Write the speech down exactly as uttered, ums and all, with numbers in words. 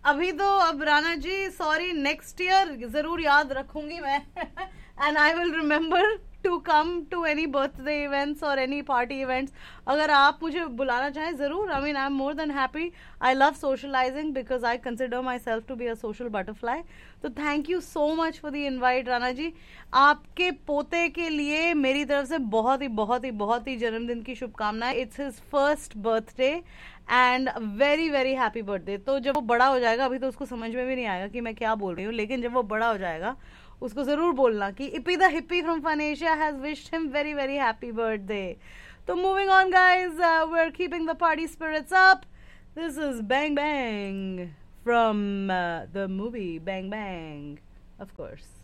अभी तो अब राना जी सॉरी, नेक्स्ट ईयर जरूर याद रखूंगी मैं and I will remember to come to any birthday events और एनी पार्टी इवेंट्स. अगर आप मुझे बुलाना चाहें जरूर. I mean I am more than happy. I love socialising because I consider my self to be a social butterfly. तो thank you so much for the invite Rana जी. आपके पोते के लिए मेरी तरफ से बहुत ही बहुत ही बहुत ही जन्मदिन की शुभकामनाएं. It's his first birthday and very very happy birthday. तो जब वो बड़ा हो जाएगा, अभी तो उसको समझ में भी नहीं आएगा कि मैं क्या बोल रही हूँ, लेकिन जब वो बड़ा हो जाएगा उसको जरूर बोलना कि EP the hippie from फनेशिया has wished him very very happy birthday. तो moving on guys, we are keeping the party spirits up. This is bang bang from the movie bang bang, of course.